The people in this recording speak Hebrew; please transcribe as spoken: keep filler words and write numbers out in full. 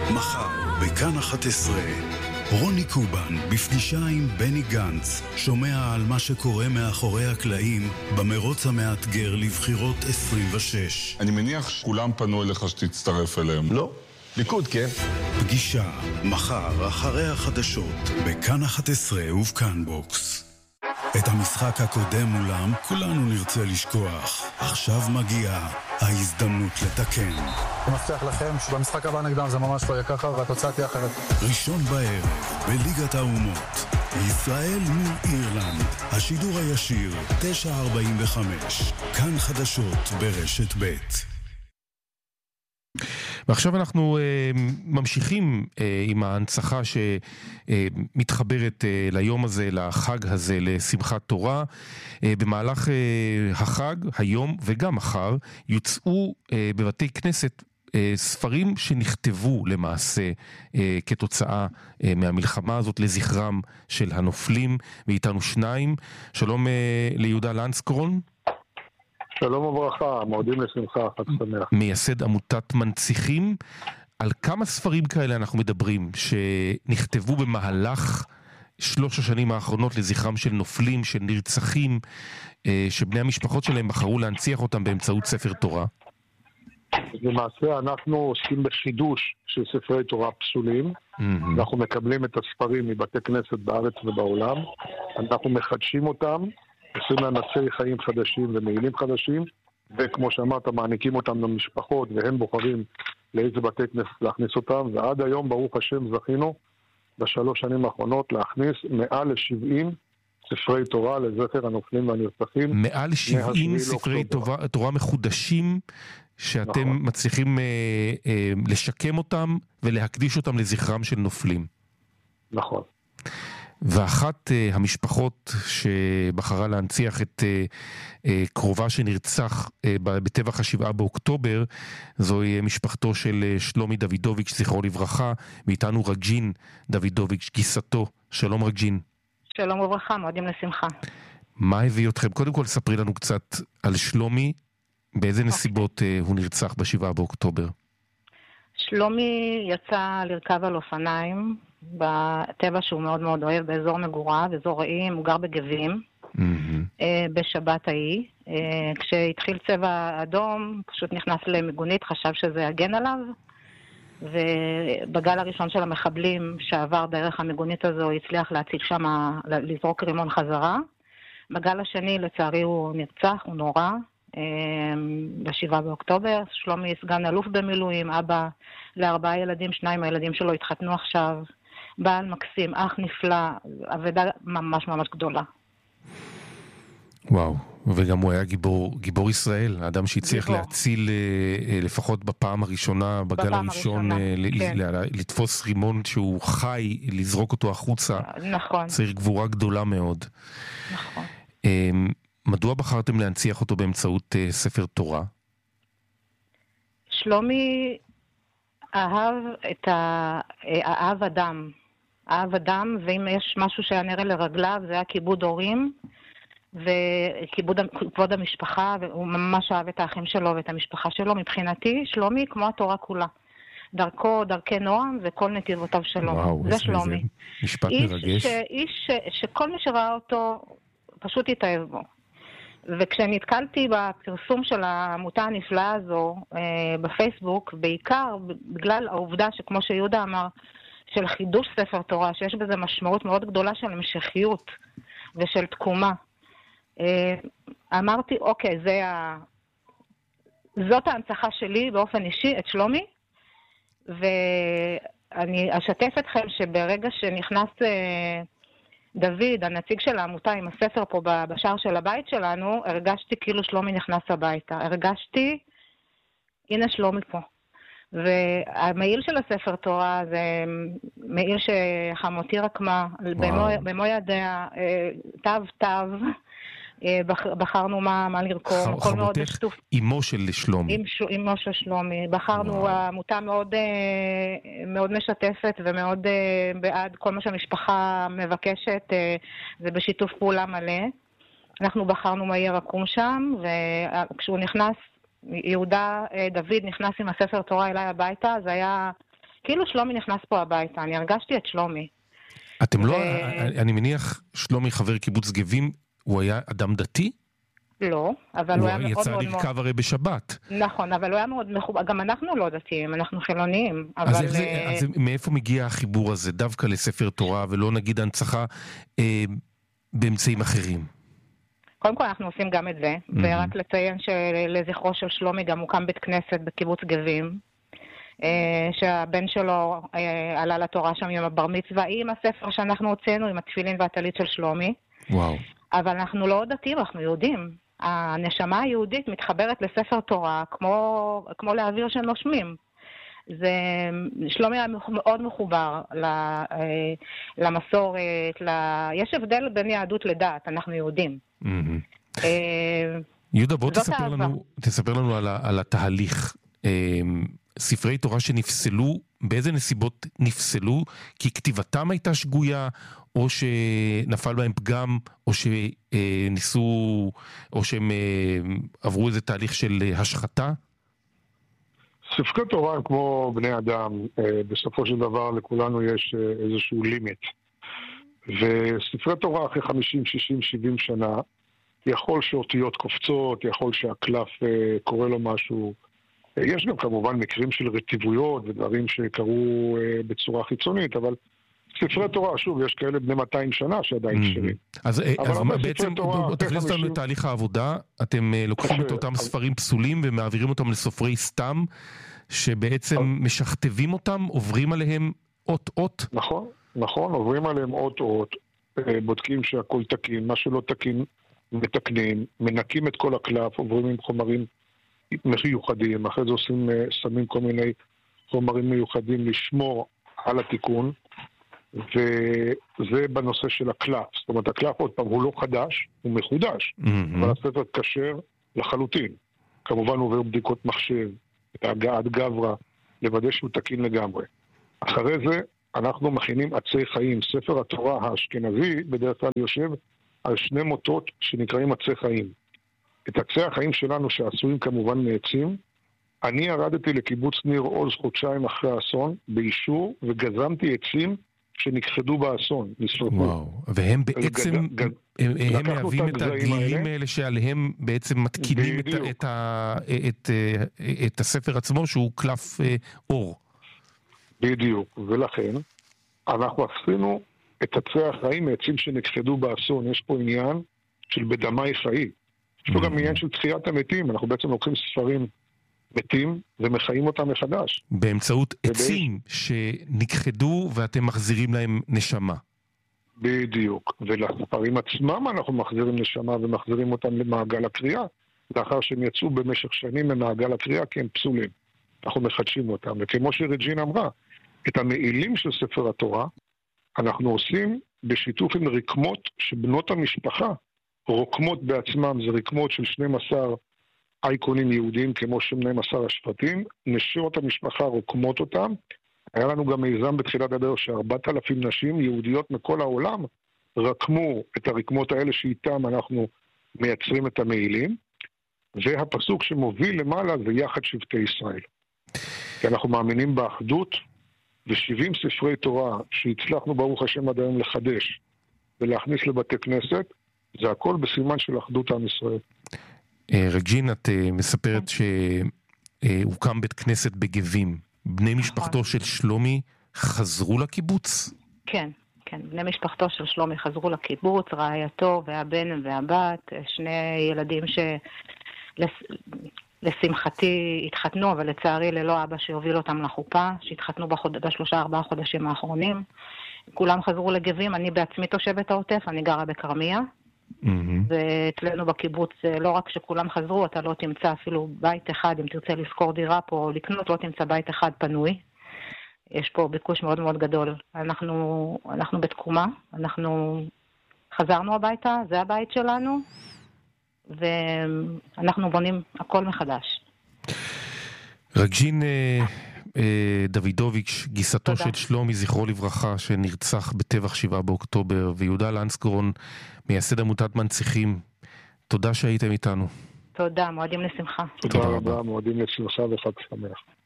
מחר, בכאן אחת עשרה, רוני קובן בפגישה עם בני גנץ שומע על מה שקורה מאחורי הקלעים במרוץ המאתגר לבחירות עשרים ושש. אני מניח שכולם פנו אליך שתצטרף אליהם. לא, ליכוד, כן. פגישה, מחר, אחרי החדשות, בכאן אחת עשרה ובכאן בוקס. את המשחק הקודם מולם כולנו נרצה לשכוח. עכשיו מגיעה ההזדמנות לתקן. אני מבטיח לכם שבמשחק הבא נגדם זה ממש לא יהיה ככה והתוצאה תהיה אחרת. ראשון בערב, בליגת האומות, ישראל מול אירלנד, השידור הישיר, תשע ארבעים וחמש, כאן חדשות ברשת ב'. ועכשיו אנחנו uh, ממשיכים uh, עם ההנצחה שמתחברת uh, ליום הזה, לחג הזה, לשמחת תורה. Uh, במהלך uh, החג, היום וגם מחר, יוצאו uh, בבתי כנסת uh, ספרים שנכתבו למעשה uh, כתוצאה uh, מהמלחמה הזאת לזכרם של הנופלים, ואיתנו שניים. שלום uh, ליהודה לנסקרון. שלום וברכה, מועדים לשמחה, חג שמח. מייסד עמותת מנציחים. על כמה ספרים כאלה אנחנו מדברים שנכתבו במהלך שלוש השנים האחרונות לזכרם של נופלים, של נרצחים, שבני המשפחות שלהם בחרו להנציח אותם באמצעות ספר תורה? למעשה אנחנו עוסקים בחידוש של ספרי תורה פסולים. Mm-hmm. אנחנו מקבלים את הספרים מבתי כנסת בארץ ובעולם. אנחנו מחדשים אותם. עושים להם מצעי חיים חדשים ומעילים חדשים, וכמו שאמרת, מעניקים אותם למשפחות, והם בוחרים לאיזה בתי כנסת להכניס אותם, ועד היום, ברוך השם, זכינו בשלוש שנים האחרונות להכניס מעל ל-שבעים ספרי תורה לזכר הנופלים והנרצחים. מעל שבעים ספרי תורה, תורה מחודשים, שאתם נכון. מצליחים אה, אה, לשקם אותם ולהקדיש אותם לזכרם של נופלים. נכון. ואחת uh, המשפחות שבחרה להנציח את uh, uh, קרובה שנרצח uh, בטבח השבעה באוקטובר, זוהי משפחתו של uh, שלומי דוידוביץ', זכרו לברכה, ואיתנו רג'ין דוידוביץ', גיסתו. שלום רג'ין. שלום וברכה, מועדים לשמחה. מה הביא אתכם? קודם כל ספרי לנו קצת על שלומי, באיזה נסיבות uh, הוא נרצח בשבעה באוקטובר? שלומי יצא לרכב על אופניים, בטבע שהוא מאוד מאוד אוהב, באזור מגוריו, אזור רעים, הוא גר בגבים, mm-hmm. בשבת ההיא. כשהתחיל צבע אדום, פשוט נכנס למגונית, חשב שזה יגן עליו, ובגל הראשון של המחבלים שעבר דרך המגונית הזו, הצליח להציל שם, לזרוק רימון חזרה. בגל השני, לצערי, הוא נרצח, הוא נורא, בשבעה באוקטובר. שלומי סגן אלוף במילואים, אבא לארבעה ילדים, שניים הילדים שלו התחתנו עכשיו, בעל מקסים, אח נפלא, עבודה ממש ממש גדולה. וואו, וגם הוא היה גיבור, גיבור ישראל, האדם שהצליח גיבור. להציל לפחות בפעם הראשונה, בגל בפעם הראשון, הראשונה, כן. לתפוס רימון שהוא חי, לזרוק אותו החוצה. נכון. צריך גבורה גדולה מאוד. נכון. מדוע בחרתם להנציח אותו באמצעות uh, ספר תורה? שלומי אהב את ה... אהב אדם. אהב אדם, ואם יש משהו שהיה נראה לרגליו, זה היה כיבוד הורים, וכיבוד כבוד המשפחה, והוא ממש אהב את האחים שלו ואת המשפחה שלו. מבחינתי, שלומי כמו התורה כולה. דרכו, דרכי נועם, וכל נתיבותיו שלו. וואו, זה שלומי. זה משפט איש מרגש. ש... איש ש... שכל מי שראה אותו פשוט התאהב בו. וכשנתקלתי בפרסום של העמותה הנפלאה הזו אה, בפייסבוק, בעיקר בגלל העובדה שכמו שיהודה אמר, של חידוש ספר תורה, שיש בזה משמעות מאוד גדולה של המשכיות ושל תקומה, אה, אמרתי, אוקיי, זה ה... זאת ההנצחה שלי באופן אישי, את שלומי, ואני אשתף אתכם שברגע שנכנס... אה, דוד, הנציג של העמותה עם הספר פה בשער של הבית שלנו, הרגשתי כאילו שלומי נכנס הביתה. הרגשתי, הנה שלומי פה. והמעיל של הספר תורה זה מעיל שחמותי רקמה, במו, במו ידיה, תו תו, בחרנו מה, מה לרקום. חמותך אמו של שלומי. אמו של שלומי. בחרנו עמותה מאוד, מאוד משתפת ומאוד בעד כל מה שהמשפחה מבקשת, זה בשיתוף פעולה מלא. אנחנו בחרנו מה יהיה רקום שם, וכשהוא נכנס, יהודה דוד נכנס עם הספר תורה אליי הביתה, זה היה כאילו שלומי נכנס פה הביתה, אני הרגשתי את שלומי. אתם לא, אני מניח, שלומי חבר קיבוץ גבים, הוא היה אדם דתי? לא, אבל הוא היה מאוד מאוד... הוא יצא לרכב הרי בשבת. נכון, אבל הוא היה מאוד מחובר, גם אנחנו לא דתיים, אנחנו חילוניים. אז, איך זה, אז מאיפה מגיע החיבור הזה, דווקא לספר תורה, ולא נגיד הנצחה אה, באמצעים אחרים? קודם כל אנחנו עושים גם את זה, mm-hmm. ורק לציין שלזכרו של שלומי גם הוקם בית כנסת בקיבוץ גבים, אה, שהבן שלו אה, עלה לתורה שם עם הבר מצווה, עם הספר שאנחנו הוצאנו, עם התפילין והטלית של שלומי. וואו. אבל אנחנו לא דתיים, אנחנו יהודים. הנשמה היהודית מתחברת לספר תורה כמו, כמו לאוויר שנושמים. זה, שלומי היה מאוד מחובר למסורת, ל... יש הבדל בין יהדות לדת, אנחנו יהודים. Mm-hmm. יהודה, בוא תספר לנו, תספר לנו על, על התהליך. ספרי תורה שנפסלו, באיזה נסיבות נפסלו? כי כתיבתם הייתה שגויה, או שנפל בהם פגם, או שניסו, או שהם עברו איזה תהליך של השחתה? ספרי תורה הם כמו בני אדם, בסופו של דבר לכולנו יש איזשהו לימיט. וספרי תורה אחרי חמישים, שישים, שבעים שנה, יכול שאותיות קופצות, יכול שהקלף קורא לו משהו. יש גם כמובן מקרים של רטיבויות ודברים שקרו בצורה חיצונית, אבל ספרי תורה, שוב, יש כאלה בני מאתיים שנה שעדיין שרים. אז בעצם, תכניס אותנו לתהליך העבודה, אתם לוקחים את אותם ספרים פסולים ומעבירים אותם לסופרי סתם, שבעצם משכתבים אותם, עוברים עליהם אות-אות? נכון, נכון, עוברים עליהם אות-אות, בודקים שהכל תקין, מה שלא תקין מתקנים, מנקים את כל הקלף, עוברים עם חומרים מיוחדים, אחרי זה עושים, שמים כל מיני חומרים מיוחדים לשמור על התיקון, וזה בנושא של הקלף. זאת אומרת, הקלף עוד פעם הוא לא חדש, הוא מחודש, mm-hmm. אבל הספר כשר לחלוטין. כמובן הוא עובר בדיקות מחשב, הגעת גברה, לוודא שהוא תקין לגמרי. אחרי זה אנחנו מכינים עצי חיים. ספר התורה האשכנזי בדרך כלל יושב על שני מוטות שנקראים עצי חיים. את עצי החיים שלנו שעשויים כמובן מעצים, אני ירדתי לקיבוץ ניר עוז חודשיים אחרי האסון, באישור, וגזמתי עצים שנכחדו באסון, נשרפו. וואו, והם בעצם, גד, גד, הם, הם מהווים את הגלילים האלה שעליהם בעצם מתקינים את, את, את, את, את הספר עצמו, שהוא קלף אור. בדיוק, ולכן אנחנו עשינו את עצי החיים מעצים שנכחדו באסון. יש פה עניין של בדמי חיי. יש פה גם עניין של תחיית המתים. אנחנו בעצם לוקחים ספרים מתים ומחיים אותם מחדש. באמצעות עצים שנכחדו ואתם מחזירים להם נשמה. בדיוק. ולספרים עצמם אנחנו מחזירים נשמה ומחזירים אותם למעגל הקריאה, לאחר שהם יצאו במשך שנים ממעגל הקריאה כי הם פסולים. אנחנו מחדשים אותם. וכמו שרג'ין אמרה, את המעילים של ספר התורה אנחנו עושים בשיתוף עם רקמות שבנות המשפחה רוקמות בעצמם. זה רקמות של שנים עשר אייקונים יהודיים כמו שנים עשר השבטים. נשות המשפחה רוקמות אותם. היה לנו גם מיזם בתחילת הדרך שארבעת אלפים נשים יהודיות מכל העולם רקמו את הרקמות האלה שאיתם אנחנו מייצרים את המעילים. והפסוק שמוביל למעלה זה יחד שבטי ישראל. כי אנחנו מאמינים באחדות, ו-שבעים ספרי תורה שהצלחנו ברוך השם עד היום לחדש ולהכניס לבתי כנסת, זה הכל בסימן של אחדות עם ישראל. רג'ין, את מספרת שהוקם בית כנסת בגבים. בני משפחתו של שלומי חזרו לקיבוץ? כן, כן. בני משפחתו של שלומי חזרו לקיבוץ, רעייתו והבן והבת, שני ילדים ש... לשמחתי התחתנו, אבל לצערי ללא אבא שהוביל אותם לחופה, שהתחתנו בחוד... בשלושה ארבעה חודשים האחרונים. כולם חזרו לגבים, אני בעצמי תושבת העוטף, אני גרה בקרמיה, mm-hmm. ואצלנו בקיבוץ לא רק שכולם חזרו, אתה לא תמצא אפילו בית אחד, אם תרצה לשכור דירה פה או לקנות, לא תמצא בית אחד פנוי. יש פה ביקוש מאוד מאוד גדול. אנחנו, אנחנו בתקומה, אנחנו חזרנו הביתה, זה הבית שלנו, ואנחנו בונים הכל מחדש. רג'ין דוידוביץ', גיסתו של שלומי, זכרו לברכה, שנרצח בטבח שבעה באוקטובר, ויהודה לנסקורן, מייסד עמותת מנציחים, תודה שהייתם איתנו. תודה, מועדים לשמחה. תודה רבה, מועדים לשמחה וחג שמח.